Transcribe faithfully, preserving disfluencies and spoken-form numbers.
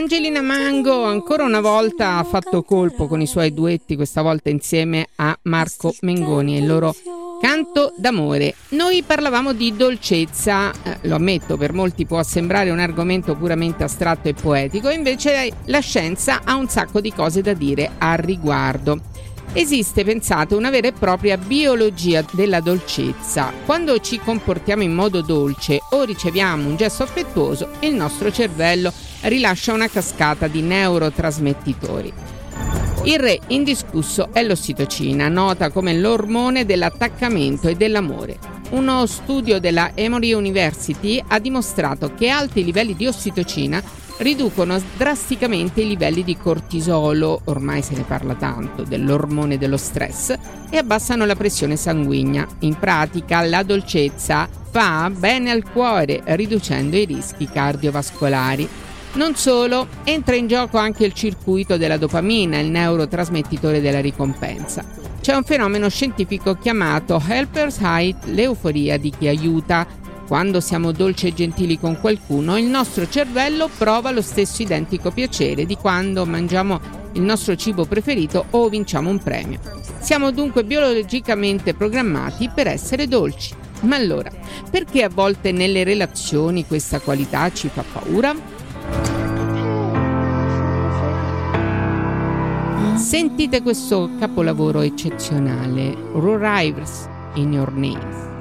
Angelina Mango ancora una volta ha fatto colpo con i suoi duetti, questa volta insieme a Marco Mengoni e il loro Canto d'amore. Noi parlavamo di dolcezza, eh, lo ammetto, per molti può sembrare un argomento puramente astratto e poetico, invece la scienza ha un sacco di cose da dire al riguardo. Esiste, pensate, una vera e propria biologia della dolcezza. Quando ci comportiamo in modo dolce o riceviamo un gesto affettuoso, il nostro cervello rilascia una cascata di neurotrasmettitori. Il re indiscusso è l'ossitocina, nota come l'ormone dell'attaccamento e dell'amore. Uno studio della Emory University ha dimostrato che alti livelli di ossitocina riducono drasticamente i livelli di cortisolo, ormai se ne parla tanto, dell'ormone dello stress, e abbassano la pressione sanguigna. In pratica, la dolcezza fa bene al cuore, riducendo i rischi cardiovascolari. Non solo, entra in gioco anche il circuito della dopamina, il neurotrasmettitore della ricompensa. C'è un fenomeno scientifico chiamato Helper's High, l'euforia di chi aiuta. Quando siamo dolci e gentili con qualcuno, il nostro cervello prova lo stesso identico piacere di quando mangiamo il nostro cibo preferito o vinciamo un premio. Siamo dunque biologicamente programmati per essere dolci. Ma allora, perché a volte nelle relazioni questa qualità ci fa paura? Sentite questo capolavoro eccezionale, Who Rides in Your Name.